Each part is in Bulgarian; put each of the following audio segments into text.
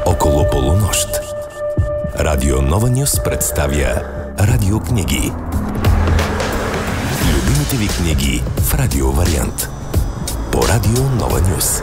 около полунощ. Радио Нова Нюс представя радиокниги. Любимите ви книги в радиовариант. По Радио Нова Нюс.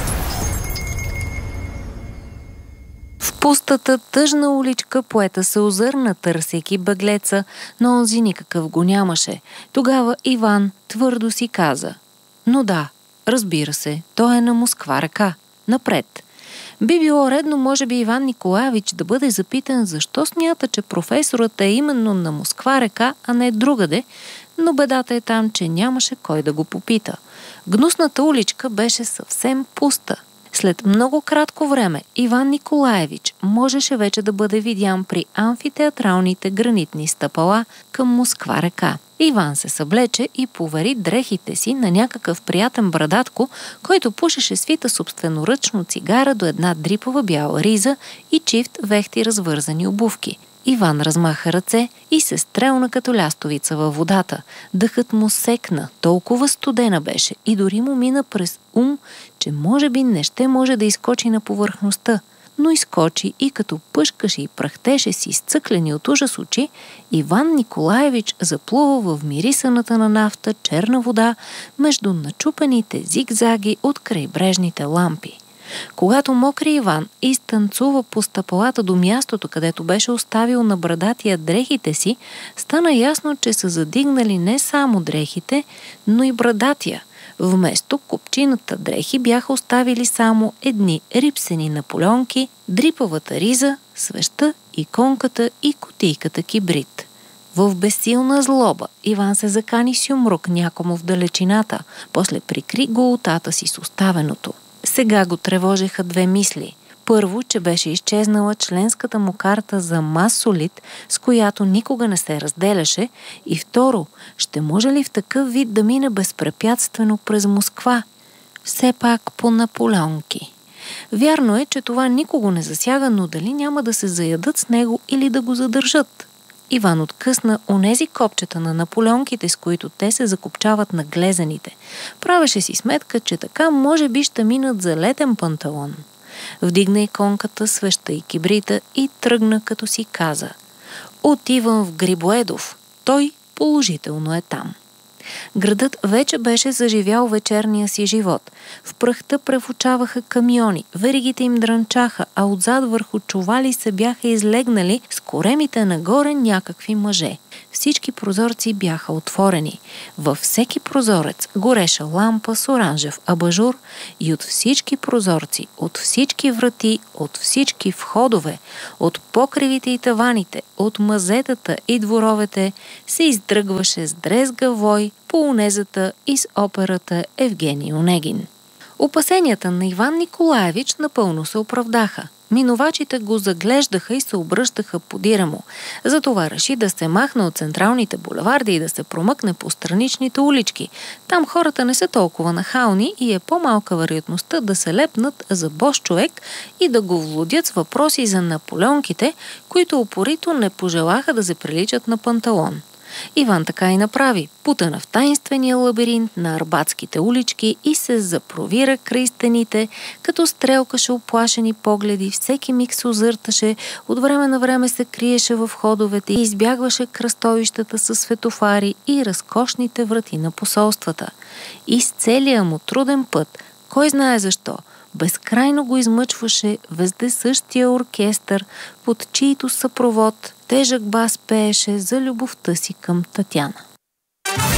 В пустата, тъжна уличка поета се озърна, търсейки беглеца, но онзи никакъв го нямаше. Тогава Иван твърдо си каза: "Но да, разбира се, той е на Москва река. Напред." Би било редно, може би, Иван Николаевич да бъде запитан защо смята, че професорът е именно на Москва река, а не другаде, но бедата е там, че нямаше кой да го попита. Гнусната уличка беше съвсем пуста. След много кратко време Иван Николаевич можеше вече да бъде видян при амфитеатралните гранитни стъпала към Москва река. Иван се съблече и повери дрехите си на някакъв приятен брадатко, който пушеше свита собственоръчно цигара до една дрипава бяла риза и чифт вехти развързани обувки. Иван размаха ръце и се стрелна като лястовица във водата. Дъхът му секна, толкова студена беше и дори му мина през ум, че може би не ще може да изскочи на повърхността. Но изскочи и като пъшкаше и прахтеше си изцъклени от ужас очи, Иван Николаевич заплува в мирисаната на нафта черна вода между начупените зигзаги от крайбрежните лампи. Когато мокри Иван изтанцува по стъпалата до мястото, където беше оставил на брадатия дрехите си, стана ясно, че са задигнали не само дрехите, но и брадатия. Вместо копчината дрехи бяха оставили само едни рипсени наполеонки, дрипавата риза, свеща, иконката и кутийката кибрид. В безсилна злоба Иван се закани с юмрук някому в далечината, после прикри голотата си с оставеното. Сега го тревожеха две мисли. Първо, че беше изчезнала членската му карта за Масолит, с която никога не се разделяше, и второ, ще може ли в такъв вид да мине безпрепятствено през Москва? Все пак по наполеонки. Вярно е, че това никого не засяга, но дали няма да се заядат с него или да го задържат? Иван откъсна онези копчета на наполеонките, с които те се закопчават на глезените. Правеше си сметка, че така може би ще минат за летен панталон. Вдигна иконката, свеща и кибрита и тръгна, като си каза: "Отивам в Грибоедов. Той положително е там." Градът вече беше заживял вечерния си живот. В прахта префучаваха камиони, веригите им дрънчаха, а отзад върху чували се бяха излегнали с коремите нагоре някакви мъже. Всички прозорци бяха отворени. Във всеки прозорец гореше лампа с оранжев абажур и от всички прозорци, от всички врати, от всички входове, от покривите и таваните, от мазетата и дворовете се издръгваше с дрезга вой по унезата и с операта Евгений Онегин. Опасенията на Иван Николаевич напълно се оправдаха. Минувачите го заглеждаха и се обръщаха подира му. Затова реши да се махне от централните булеварди и да се промъкне по страничните улички. Там хората не са толкова нахални и е по-малка вероятността да се лепнат за бос човек и да го влудят с въпроси за наполеонките, които упорито не пожелаха да заприличат на панталон. Иван така и направи. Потъна в таинствения лабиринт на арбатските улички и се запровира край стените, като стрелкаше оплашени погледи, всеки миг се озърташе, от време на време се криеше в ходовете и избягваше кръстовищата със светофари и разкошните врати на посолствата. И с целия му труден път, кой знае защо, безкрайно го измъчваше вездесъщия оркестър, под чийто съпровод тежък бас пееше за любовта си към Татяна.